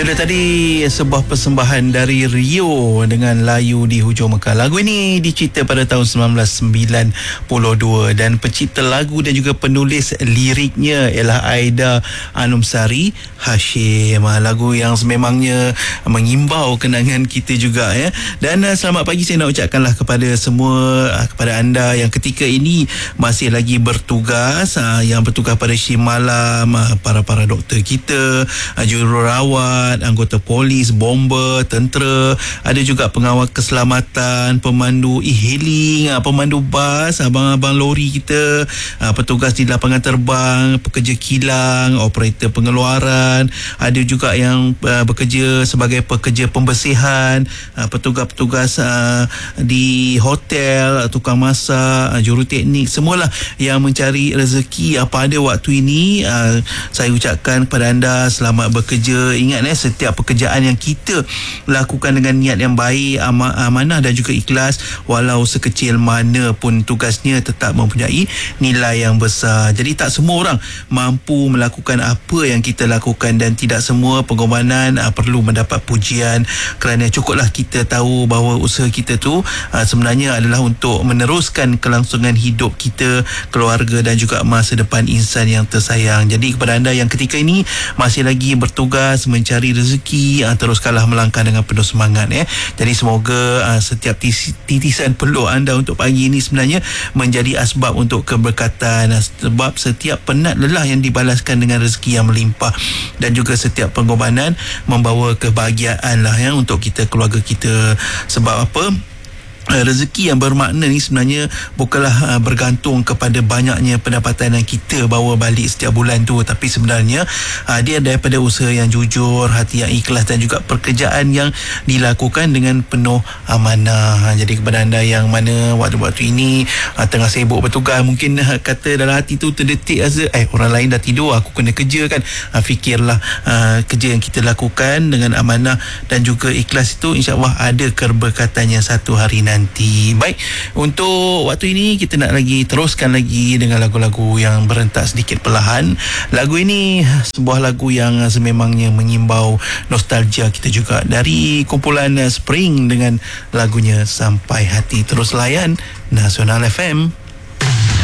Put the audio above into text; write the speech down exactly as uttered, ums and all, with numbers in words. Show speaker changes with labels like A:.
A: Itu dia tadi sebuah persembahan dari Rio dengan Layu di Hujung Mekah. Lagu ini dicipta pada tahun sembilan belas sembilan puluh dua dan pencipta lagu dan juga penulis liriknya ialah Aida Anumsari Hashim. Lagu yang sememangnya mengimbau kenangan kita juga ya. Dan uh, selamat pagi saya nak ucapkanlah kepada semua, uh, kepada anda yang ketika ini masih lagi bertugas, uh, yang bertugas pada shift malam, uh, para-para doktor kita, uh, jururawat, anggota polis, bomber, tentera, ada juga pengawal keselamatan, pemandu e-hailing, pemandu bas, abang-abang lori kita, petugas di lapangan terbang, pekerja kilang, operator pengeluaran, ada juga yang bekerja sebagai pekerja pembersihan, petugas-petugas di hotel, tukang masak, juruteknik, semualah yang mencari rezeki pada waktu ini. Saya ucapkan kepada anda selamat bekerja. Ingat eh, setiap pekerjaan yang kita lakukan dengan niat yang baik, amanah dan juga ikhlas, walau sekecil mana pun tugasnya, tetap mempunyai nilai yang besar. Jadi tak semua orang mampu melakukan apa yang kita lakukan dan tidak semua pengorbanan uh, perlu mendapat pujian, kerana cukuplah kita tahu bahawa usaha kita tu uh, sebenarnya adalah untuk meneruskan kelangsungan hidup kita, keluarga dan juga masa depan insan yang tersayang. Jadi kepada anda yang ketika ini masih lagi bertugas mencari rezeki, uh, teruskanlah melangkah dengan penuh semangat ya. Jadi semoga uh, setiap titisan peluh anda untuk pagi ini sebenarnya menjadi asbab untuk keberkatan, uh, sebab setiap penat lelah yang dibalaskan dengan rezeki yang melimpah, dan juga setiap pengorbanan membawa kebahagiaan lah ya untuk kita, keluarga kita. Sebab apa? Rezeki yang bermakna ni sebenarnya bukanlah uh, bergantung kepada banyaknya pendapatan yang kita bawa balik setiap bulan tu, tapi sebenarnya uh, dia daripada usaha yang jujur, hati yang ikhlas dan juga pekerjaan yang dilakukan dengan penuh amanah. Jadi kepada anda yang mana waktu-waktu ini uh, tengah sibuk bertugas, mungkin uh, kata dalam hati tu terdetik rasa eh orang lain dah tidur, aku kena kerja kan. Uh, fikirlah uh, kerja yang kita lakukan dengan amanah dan juga ikhlas itu, insya-Allah ada keberkatannya satu hari nanti. Nanti. Baik, untuk waktu ini kita nak lagi teruskan lagi dengan lagu-lagu yang berentak sedikit perlahan. Lagu ini sebuah lagu yang sememangnya mengimbau nostalgia kita juga, dari kumpulan Spring dengan lagunya Sampai Hati. Terus layan Nasional F M.